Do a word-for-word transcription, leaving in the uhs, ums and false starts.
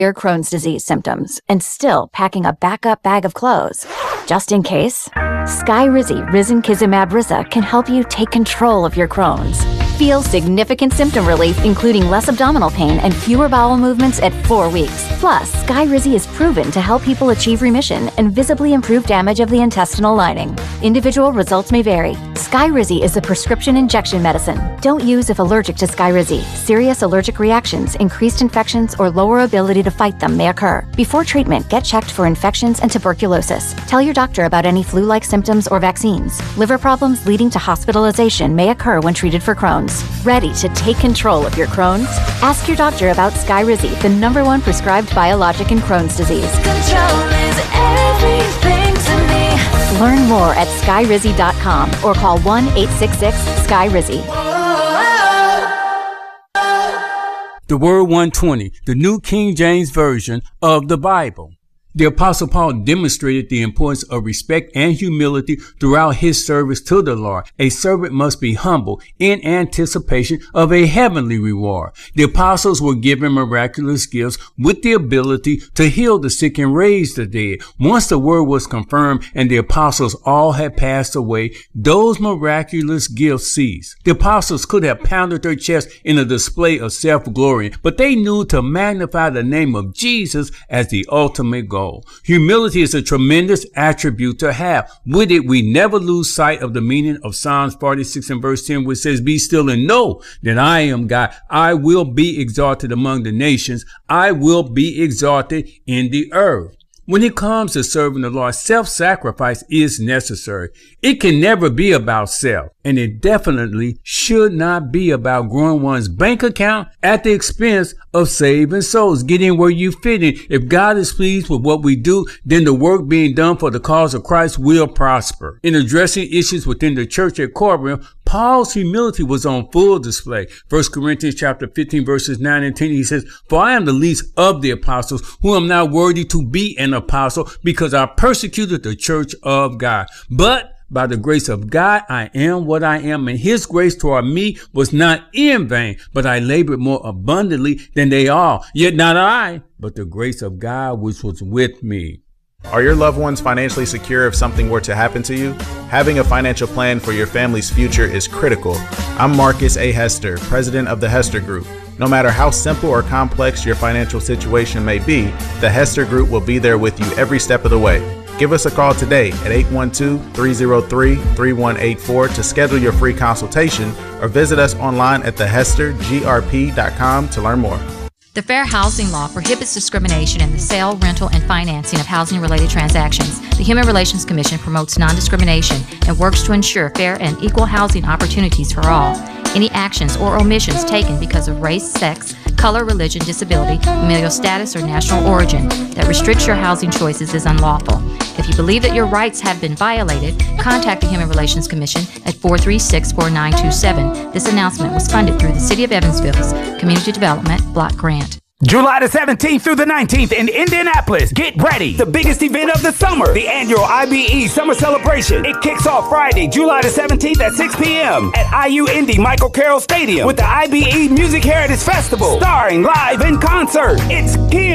your Crohn's disease symptoms and still packing a backup bag of clothes? Just in case, Skyrizi Risankizumab Risa can help you take control of your Crohn's. Feel significant symptom relief, including less abdominal pain and fewer bowel movements at four weeks. Plus, Skyrizi is proven to help people achieve remission and visibly improve damage of the intestinal lining. Individual results may vary. Skyrizi is a prescription injection medicine. Don't use if allergic to Skyrizi. Serious allergic reactions, increased infections, or lower ability to fight them may occur. Before treatment, get checked for infections and tuberculosis. Tell your doctor about any flu-like symptoms or vaccines. Liver problems leading to hospitalization may occur when treated for Crohn's. Ready to take control of your Crohn's? Ask your doctor about Skyrizi, the number one prescribed biologic in Crohn's disease. Control is everything to me. Learn more at skyrizi dot com or call one eight six six Skyrizi. The Word one twenty, the New King James Version of the Bible. The Apostle Paul demonstrated the importance of respect and humility throughout his service to the Lord. A servant must be humble in anticipation of a heavenly reward. The apostles were given miraculous gifts with the ability to heal the sick and raise the dead. Once the word was confirmed and the apostles all had passed away, those miraculous gifts ceased. The apostles could have pounded their chests in a display of self-glory, but they knew to magnify the name of Jesus as the ultimate goal. Humility is a tremendous attribute to have. With it, we never lose sight of the meaning of Psalms forty-six and verse ten, which says, "Be still and know that I am God. I will be exalted among the nations. I will be exalted in the earth." When it comes to serving the Lord, self-sacrifice is necessary. It can never be about self, and it definitely should not be about growing one's bank account at the expense of saving souls, getting where you fit in. If God is pleased with what we do, then the work being done for the cause of Christ will prosper. In addressing issues within the church at Corinth, Paul's humility was on full display. First Corinthians chapter fifteen, verses nine and ten, he says, "For I am the least of the apostles, who am not worthy to be an apostle, because I persecuted the church of God. But by the grace of God, I am what I am, and his grace toward me was not in vain, but I labored more abundantly than they all. Yet not I, but the grace of God which was with me." Are your loved ones financially secure if something were to happen to you? Having a financial plan for your family's future is critical. I'm Marcus A. Hester, president of the Hester Group. No matter how simple or complex your financial situation may be, the Hester Group will be there with you every step of the way. Give us a call today at eight one two, three zero three, three one eight four to schedule your free consultation, or visit us online at the hester g r p dot com to learn more. The Fair Housing Law prohibits discrimination in the sale, rental, and financing of housing-related transactions. The Human Relations Commission promotes non-discrimination and works to ensure fair and equal housing opportunities for all. Any actions or omissions taken because of race, sex, color, religion, disability, familial status, or national origin that restricts your housing choices is unlawful. If you believe that your rights have been violated, contact the Human Relations Commission at four three six, four nine two seven. This announcement was funded through the City of Evansville's Community Development Block Grant. July the seventeenth through the nineteenth in Indianapolis. Get ready. The biggest event of the summer. The annual I B E Summer Celebration. It kicks off Friday, July the seventeenth at six p m at I U Indy Michael Carroll Stadium with the I B E Music Heritage Festival. Starring live in concert. It's here.